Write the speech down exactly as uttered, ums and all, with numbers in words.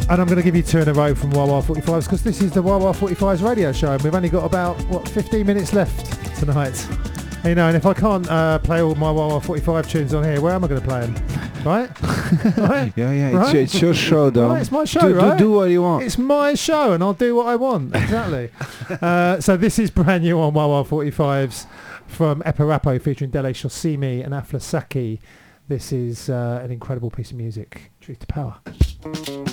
And I'm going to give you two in a row from Wah Wah forty-fives because this is the Wah Wah forty-fives radio show and we've only got about, what, fifteen minutes left tonight. And, you know, and if I can't uh, play all my Wah Wah forty-five tunes on here, where am I going to play them? Right? Right? Yeah, yeah, right? it's, it's your show, though. Right, it's my show, do, right? Do, do what you want. It's my show and I'll do what I want. Exactly. uh, so this is brand new on Wah Wah forty-fives from Eparapo featuring Dele Shosimi and Afla Saki. This is uh, an incredible piece of music. Truth to power.